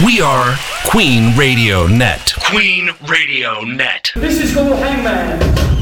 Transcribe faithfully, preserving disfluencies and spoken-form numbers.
We are Queen Radio Net. Queen Radio Net. This is called Hangman.